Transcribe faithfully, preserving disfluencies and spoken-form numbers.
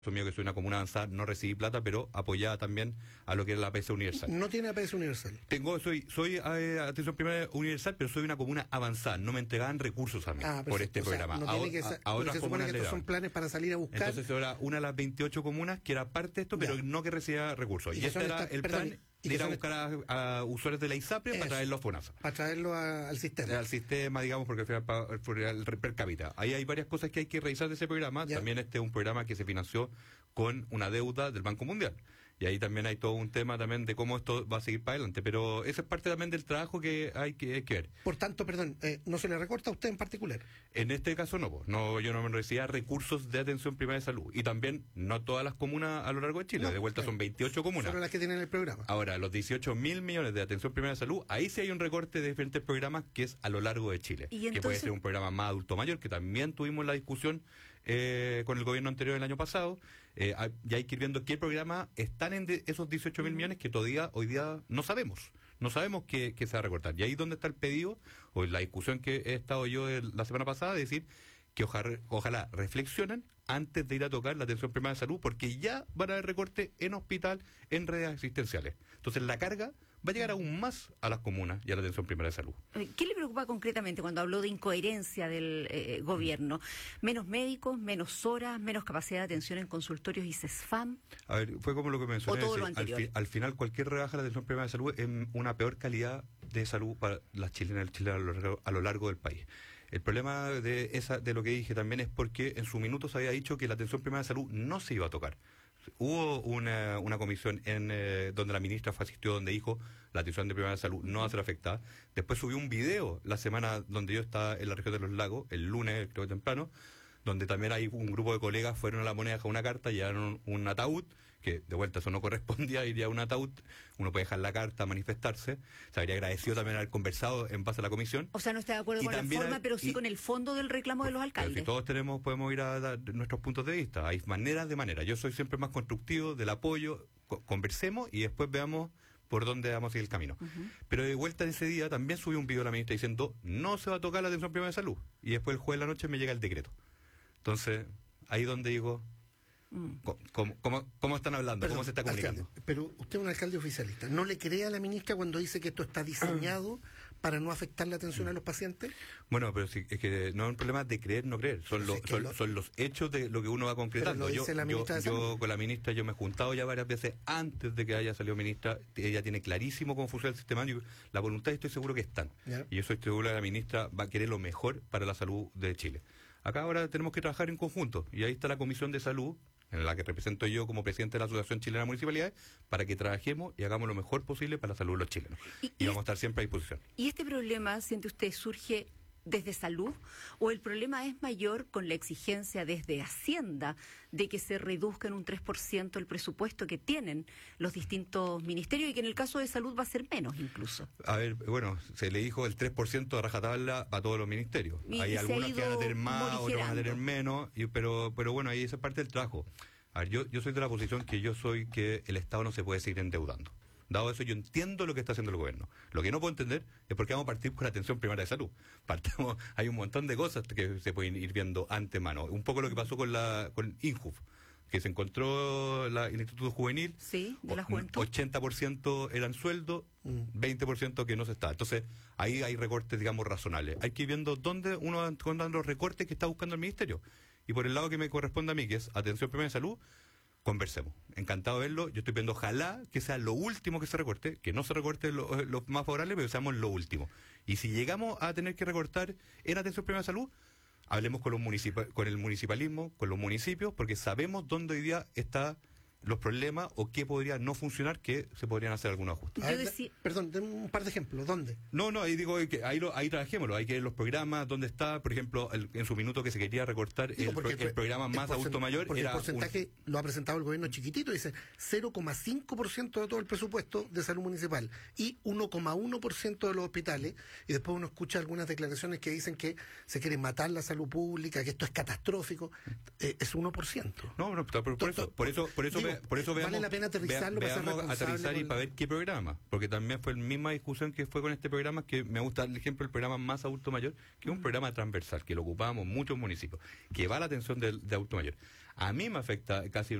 mío que soy una comuna avanzada, no recibí plata, pero apoyada también a lo que es la A P S universal. No tiene A P S universal. Tengo, soy, soy eh, atención primaria universal, pero soy una comuna avanzada, no me entregaban recursos a mí Ah, por este o sea, programa. no a, tiene que a, sa- a otras se supone comunas que le estos son daban. planes para salir a buscar. Entonces era una de las veintiocho comunas que era parte de esto, pero Ya. no que recibía recursos. Y Y, que este son era esta- el perdón, plan y de que ir a son buscar a, a usuarios de la ISAPRE para Eso. traerlos a FONASA. Para traerlo a- al sistema. Al sistema, digamos, porque al final pa- por el per cápita. Ahí hay varias cosas que hay que revisar de ese programa. Ya. También este es un programa que se financió con una deuda del Banco Mundial. Y ahí también hay todo un tema también de cómo esto va a seguir para adelante. Pero eso es parte también del trabajo que hay que, hay que ver. Por tanto, perdón, eh, ¿no se le recorta a usted en particular? En este caso no, po. no yo no me recibía recursos de atención primaria de salud. Y también no todas las comunas a lo largo de Chile. No, de vuelta claro. son veintiocho comunas. Solo las que tienen el programa. Ahora, los dieciocho mil millones de atención primaria de salud, ahí sí hay un recorte de diferentes programas que es a lo largo de Chile. Y Que puede entonces- ser un programa más adulto mayor, que también tuvimos la discusión eh, con el gobierno anterior el año pasado. Eh, hay- ya hay que ir viendo qué programas están en de- esos dieciocho mil millones que todavía hoy día no sabemos. No sabemos qué, qué se va a recortar. Y ahí es donde está el pedido, o la discusión que he estado yo el- la semana pasada, de decir que ojalá, ojalá reflexionen antes de ir a tocar la atención primaria de salud, porque ya van a haber recortes en hospital, en redes asistenciales. Entonces la carga va a llegar aún más a las comunas y a la atención primaria de salud. ¿Qué le preocupa concretamente cuando habló de incoherencia del eh, gobierno? ¿Menos médicos, menos horas, menos capacidad de atención en consultorios y CESFAM? A ver, fue como lo que mencioné. O todo es lo decir, al, anterior. fi- al final, cualquier rebaja de la atención primaria de salud es una peor calidad de salud para las chilenas y el chileno a lo, largo- a lo largo del país. El problema de esa de lo que dije también es porque en su minuto se había dicho que la atención primaria de salud no se iba a tocar. Hubo una, una comisión en eh, donde la ministra fue asistió, donde dijo la atención de primaria de salud no va a ser afectada. Después subió un video la semana donde yo estaba en la región de los lagos, el lunes, creo que temprano, donde también hay un grupo de colegas fueron a la moneda a dejar una carta, llevaron un, un ataúd, que de vuelta eso no correspondía, iría a un ataúd, uno puede dejar la carta, manifestarse, se habría agradecido también haber conversado en base a la comisión. O sea, no está de acuerdo Y con la también forma, hay- pero sí y- con el fondo del reclamo de los Pero alcaldes. si todos tenemos, podemos ir a dar nuestros puntos de vista, hay maneras de manera, yo soy siempre más constructivo del apoyo, co- conversemos y después veamos por dónde vamos a seguir el camino. Ujú. Pero de vuelta de ese día también subió un video a la ministra diciendo no se va a tocar la atención primaria de salud, y después el jueves de la noche me llega el decreto. Entonces, ahí donde digo, Mm. co- ¿cómo, cómo, cómo están hablando? Perdón, ¿Cómo se está comunicando? alcalde, pero usted es un alcalde oficialista. ¿No le cree a la ministra cuando dice que esto está diseñado para no afectar la atención a los pacientes? Bueno, pero sí, es que no es un problema de creer, no creer, son, Pero los si es que son, lo- son los hechos de lo que uno va concretando. Pero lo Yo, dice la yo, ministra de yo Salud. con la ministra, yo me he juntado ya varias veces antes de que haya salido ministra, ella tiene clarísimo cómo funciona el sistema, y la voluntad estoy seguro que están. Ya. Y yo soy seguro que la ministra va a querer lo mejor para la salud de Chile. Acá ahora tenemos que trabajar en conjunto, y ahí está la Comisión de Salud, en la que represento yo como presidente de la Asociación Chilena de Municipalidades, para que trabajemos y hagamos lo mejor posible para la salud de los chilenos. Y- Y, y vamos a estar siempre a disposición. ¿Y este problema, siente usted, surge desde salud o el problema es mayor con la exigencia desde Hacienda de que se reduzca en un tres por ciento el presupuesto que tienen los distintos ministerios y que en el caso de salud va a ser menos incluso? A ver, bueno, se le dijo el tres por ciento de rajatabla a todos los ministerios. Y- Hay y se ha algunos que van a ido tener más, otros van a morigerando. tener menos, y, pero, pero bueno, ahí esa es parte del trabajo. A ver, yo, yo soy de la posición que yo soy que el Estado no se puede seguir endeudando. Dado eso, yo entiendo lo que está haciendo el gobierno. Lo que no puedo entender es por qué vamos a partir con la atención primaria de salud. Partamos, hay un montón de cosas que se pueden ir viendo antemano. Un poco lo que pasó con la con INJUV, que se encontró la- el Instituto Juvenil. Sí, de la o- juventud. ochenta por ciento eran sueldos, Mm. veinte por ciento que no se está. Entonces, ahí hay recortes, digamos, razonables. Hay que ir viendo dónde uno va encontrando los recortes que está buscando el Ministerio. Y por el lado que me corresponde a mí, que es atención primaria de salud, conversemos. Encantado de verlo. Yo estoy viendo, ojalá que sea lo último que se recorte, que no se recorte lo, lo más favorable, pero seamos lo último. Y si llegamos a tener que recortar en atención primaria de salud, hablemos con los municipa- con el municipalismo, con los municipios, porque sabemos dónde hoy día están los problemas o qué podría no funcionar, que se podrían hacer algunos ajustes. Yo A ver, decía- Perdón, denme un par de ejemplos. ¿Dónde? No, no, ahí digo que ahí, lo, ahí trabajémoslo, hay que ver los programas, dónde está, por ejemplo, el- en su minuto que se quería recortar Digo, el, porque pro- el programa el más porcent- adulto mayor porque era el porcentaje lo ha presentado el gobierno chiquitito, dice cero coma cinco por ciento de todo el presupuesto de salud municipal y uno coma uno por ciento de los hospitales, y después uno escucha algunas declaraciones que dicen que se quiere matar la salud pública, que esto es catastrófico. Eh, es uno por ciento. No, no, por, por eso, por eso, por eso, Digo, ve- por eso vale veamos, la pena aterrizarlo vea- para ser veamos responsable aterrizar y con- para ver qué programa, porque también fue la misma discusión que fue con este programa, que me gusta el ejemplo del programa Más Adulto Mayor, que es un programa transversal, que lo ocupábamos muchos municipios, que va a la atención del, de adulto mayor. A mí me afecta casi